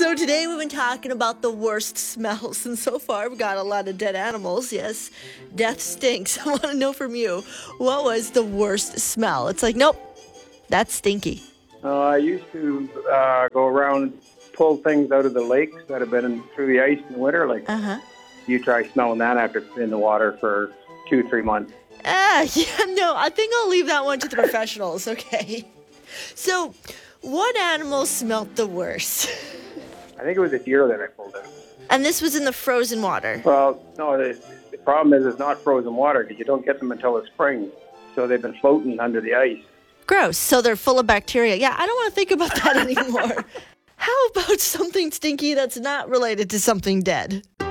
So today we've been talking about the worst smells, and so far we've got a lot of dead animals. Yes, death stinks. I want to know from you, what was the worst smell? It's like, nope, that's stinky. I used to go around and pull things out of the lakes that have been through the ice in the winter. Like, you try smelling that after it's been in the water for 2-3 months. No, I think I'll leave that one to the professionals, okay? So, what animal smelled the worst? I think it was a deer that I pulled out. And this was in the frozen water. Well, no, the problem is it's not frozen water because you don't get them until the spring. So they've been floating under the ice. Gross. So they're full of bacteria. Yeah, I don't want to think about that anymore. How about something stinky that's not related to something dead?